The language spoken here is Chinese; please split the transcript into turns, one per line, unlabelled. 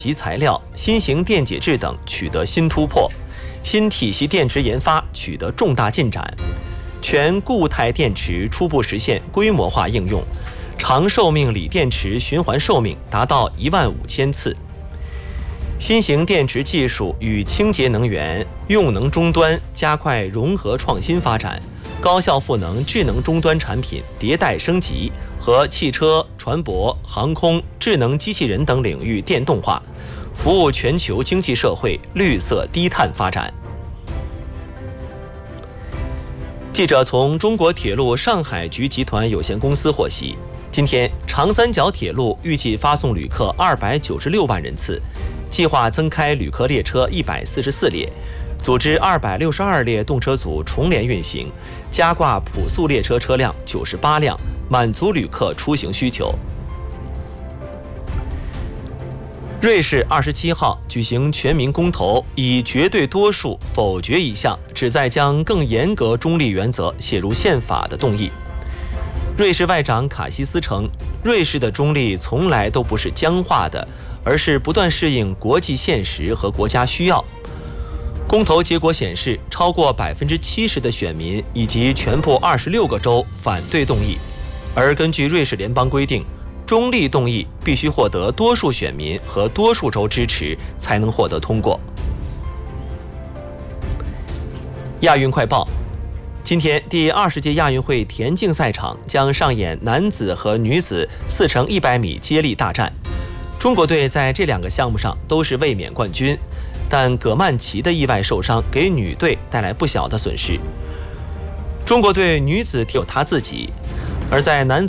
及材料、新型电解质等取得新突破，新体系电池研发取得重大进展，全固态电池初步实现规模化应用，长寿命锂电池循环寿命达到15000次。新型电池技术与清洁能源、用能终端加快融合创新发展，高效赋能智能终端产品迭代升级和汽车、船舶、航空、智能机器人等领域电动化，服务全球经济社会绿色低碳发展。记者从中国铁路上海局集团有限公司获悉，今天长三角铁路预计发送旅客296万人次，计划增开旅客列车144列，组织262列动车组重联运行，加挂普速列车车辆98辆，满足旅客出行需求。瑞士27号举行全民公投，以绝对多数否决一项旨在将更严格中立原则写入宪法的动议。瑞士外长卡西斯称，瑞士的中立从来都不是僵化的，而是不断适应国际现实和国家需要。公投结果显示，超过70%的选民以及全部26个州反对动议，而根据瑞士联邦规定，中立动议必须获得多数选民和多数州支持才能获得通过。亚运快报，今天第20届亚运会田径赛场将上演男子和女子4×100米接力大战。中国队在这2个项目上都是卫冕冠军，但葛曼棋的意外受伤给女队带来不小的损失。中国队女子有她自己，而在男